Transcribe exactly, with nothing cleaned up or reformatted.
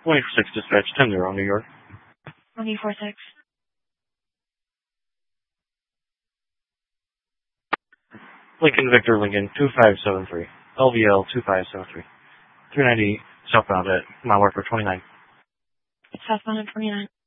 twenty-six dispatch, ten zero, New York. one eight four six. Lincoln Victor Lincoln, two five seven three. L V L two five seven three. three ninety southbound at mile marker twenty-nine. Southbound at twenty-nine.